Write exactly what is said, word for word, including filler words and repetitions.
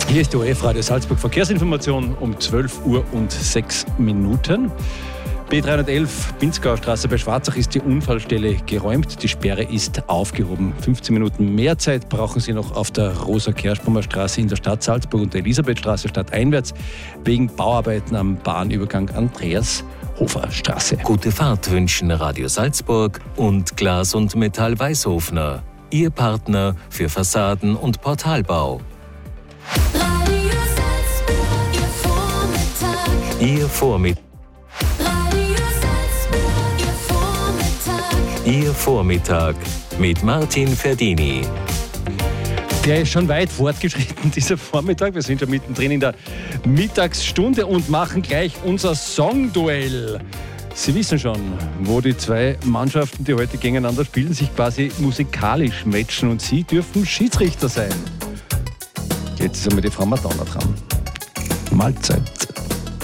Hier ist die O F Radio Salzburg Verkehrsinformation um zwölf Uhr und sechs Minuten. B dreihundertelf Pinzgauer Straße bei Schwarzach ist die Unfallstelle geräumt. Die Sperre ist aufgehoben. fünfzehn Minuten mehr Zeit brauchen Sie noch auf der Rosa-Kerschbaumer Straße in der Stadt Salzburg und der Elisabethstraße stadteinwärts wegen Bauarbeiten am Bahnübergang Andreas-Hofer-Straße. Gute Fahrt wünschen Radio Salzburg und Glas und Metall Weißhofner. Ihr Partner für Fassaden- und Portalbau. Radio Salzburg, Ihr Vormittag. Ihr Vormittag. Radio Salzburg, Ihr Vormittag. Ihr Vormittag mit Martin Ferdini. Der ist schon weit fortgeschritten, dieser Vormittag. Wir sind schon mittendrin in der Mittagsstunde und machen gleich unser Songduell. Sie wissen schon, wo die zwei Mannschaften, die heute gegeneinander spielen, sich quasi musikalisch matchen und Sie dürfen Schiedsrichter sein. Jetzt ist einmal die Frau Madonna dran. Mahlzeit.